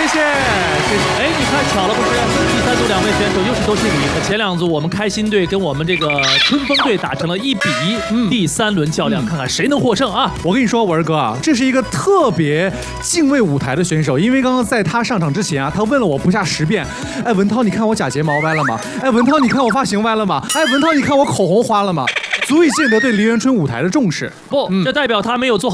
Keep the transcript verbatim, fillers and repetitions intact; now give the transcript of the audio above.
谢谢，哎，你看巧了不是？第三组两位选手又是周庆宇和前两组我们开心队跟我们这个春风队打成了一比一。嗯，第三轮较量，看看谁能获胜啊！ 我跟你说，文儿哥啊，这是一个特别敬畏舞台的选手，因为刚刚在他上场之前啊，他问了我不下十遍，哎，文涛，你看我假睫毛歪了吗？哎，文涛，你看我发型歪了吗？哎，文涛，你看我口红花了吗？足以见得对梨园春舞台的重视。 不，这代表他没有做好